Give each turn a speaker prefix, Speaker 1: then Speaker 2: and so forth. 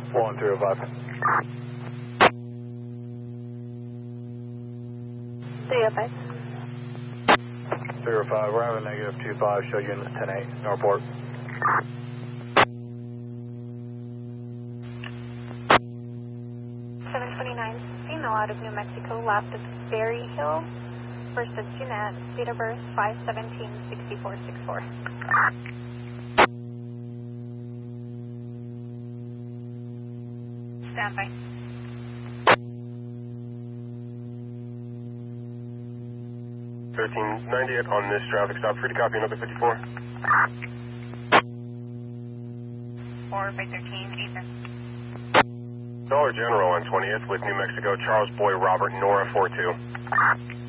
Speaker 1: 1305.
Speaker 2: 305.
Speaker 1: 305, we're having negative 25, show unit 10-8, Northport.
Speaker 2: Female out of New Mexico, left at Berry Hill, first at Jeanette, date of birth 5/17/6464. Standby.
Speaker 3: $1398 on this traffic stop, free to copy another 54.
Speaker 2: 4 by 13, Ethan.
Speaker 3: Dollar General on 20th with New Mexico, Charles Boy Robert, Nora 42.